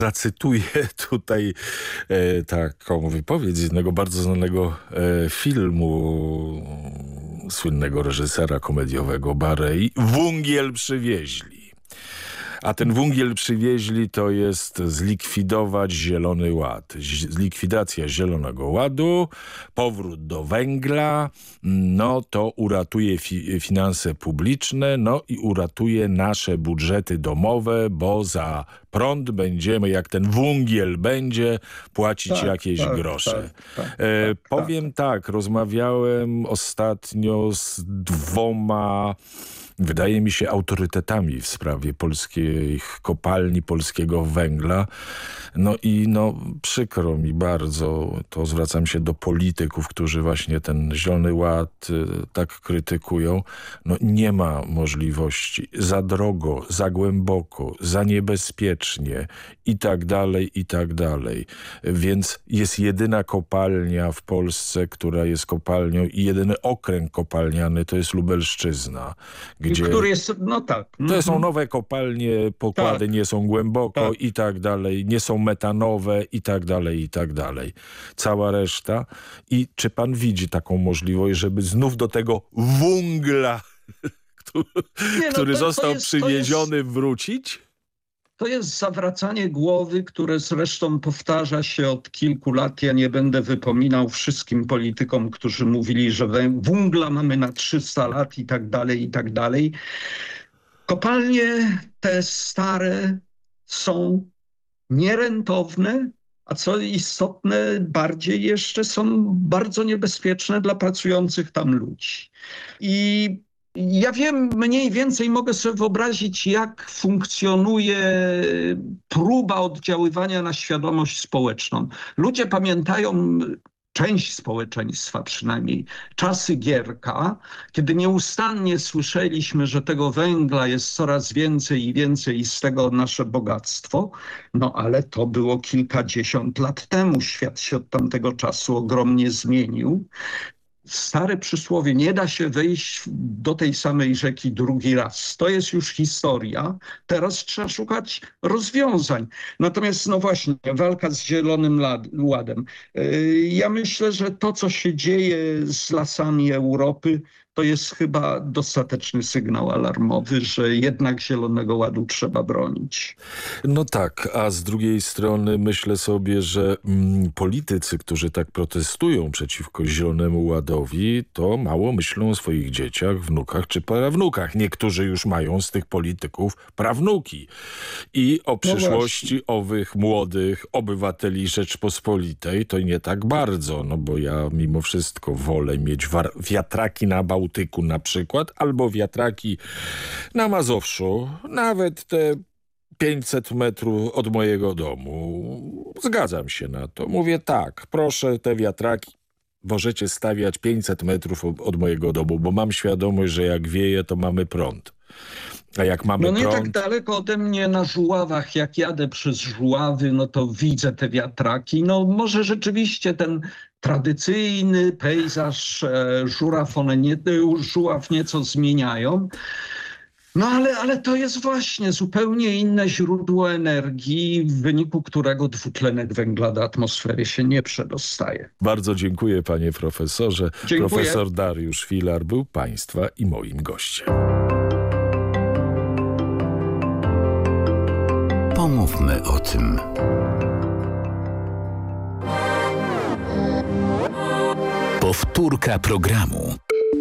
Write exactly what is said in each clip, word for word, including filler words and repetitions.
Zacytuję tutaj e, taką wypowiedź z jednego bardzo znanego e, filmu słynnego reżysera komediowego Barei. Wungiel przywieźli. A ten wungiel przywieźli to jest zlikwidować Zielony Ład. Zlikwidacja Zielonego Ładu, powrót do węgla, no to uratuje fi finanse publiczne, no i uratuje nasze budżety domowe, bo za prąd będziemy, jak ten wungiel będzie, płacić tak, jakieś tak, grosze. Tak, tak, e, tak, powiem tak, rozmawiałem ostatnio z dwoma, wydaje mi się, autorytetami w sprawie polskich kopalni, polskiego węgla. No i no przykro mi bardzo, to zwracam się do polityków, którzy właśnie ten Zielony Ład y, tak krytykują. No nie ma możliwości. Za drogo, za głęboko, za niebezpiecznie i tak dalej, i tak dalej. Więc jest jedyna kopalnia w Polsce, która jest kopalnią i jedyny okręg kopalniany to jest Lubelszczyzna, gdzie który jest, no tak. to są nowe kopalnie, pokłady tak. nie są głęboko tak. i tak dalej, nie są metanowe i tak dalej, i tak dalej. Cała reszta. I czy pan widzi taką możliwość, żeby znów do tego węgla, który, nie, no który to, został to jest, przywieziony, to jest... wrócić? To jest zawracanie głowy, które zresztą powtarza się od kilku lat. Ja nie będę wypominał wszystkim politykom, którzy mówili, że węgla mamy na trzysta lat i tak dalej, i tak dalej. Kopalnie te stare są nierentowne, a co istotne, bardziej jeszcze są bardzo niebezpieczne dla pracujących tam ludzi. I ja wiem, mniej więcej mogę sobie wyobrazić, jak funkcjonuje próba oddziaływania na świadomość społeczną. Ludzie pamiętają, część społeczeństwa przynajmniej, czasy Gierka, kiedy nieustannie słyszeliśmy, że tego węgla jest coraz więcej i więcej i z tego nasze bogactwo. No ale to było kilkadziesiąt lat temu. Świat się od tamtego czasu ogromnie zmienił. Stare przysłowie, nie da się wejść do tej samej rzeki drugi raz. To jest już historia. Teraz trzeba szukać rozwiązań. Natomiast no właśnie, walka z Zielonym Ładem. Ja myślę, że to, co się dzieje z lasami Europy, to jest chyba dostateczny sygnał alarmowy, że jednak Zielonego Ładu trzeba bronić. No tak, a z drugiej strony myślę sobie, że mm, politycy, którzy tak protestują przeciwko Zielonemu Ładowi, to mało myślą o swoich dzieciach, wnukach czy prawnukach. Niektórzy już mają z tych polityków prawnuki. I o przyszłości no owych młodych obywateli Rzeczpospolitej to nie tak bardzo, no bo ja mimo wszystko wolę mieć wiatraki na Bałtyku na przykład, albo wiatraki na Mazowszu, nawet te pięćset metrów od mojego domu. Zgadzam się na to. Mówię tak, proszę te wiatraki możecie stawiać pięćset metrów od mojego domu, bo mam świadomość, że jak wieje, to mamy prąd. A jak mamy no nie prąd... tak daleko ode mnie na Żuławach, jak jadę przez Żuławy, no to widzę te wiatraki. No może rzeczywiście ten tradycyjny pejzaż e, Żuraw, one nie, Żuław nieco zmieniają. No ale, ale to jest właśnie zupełnie inne źródło energii, w wyniku którego dwutlenek węgla do atmosfery się nie przedostaje. Bardzo dziękuję, panie profesorze. Dziękuję. Profesor Dariusz Filar był państwa i moim gościem. Pomówmy o tym. Powtórka programu.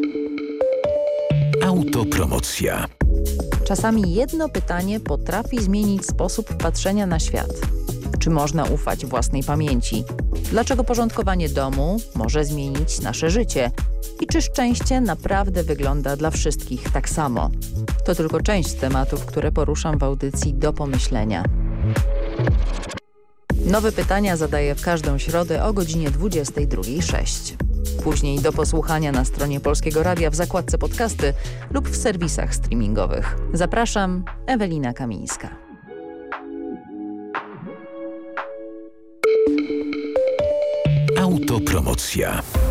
Autopromocja. Czasami jedno pytanie potrafi zmienić sposób patrzenia na świat. Czy można ufać własnej pamięci? Dlaczego porządkowanie domu może zmienić nasze życie? I czy szczęście naprawdę wygląda dla wszystkich tak samo? To tylko część z tematów, które poruszam w audycji Do Pomyślenia. Nowe pytania zadaję w każdą środę o godzinie dwudziestej drugiej sześć. Później do posłuchania na stronie Polskiego Radia w zakładce podcasty lub w serwisach streamingowych. Zapraszam, Ewelina Kamińska. Autopromocja.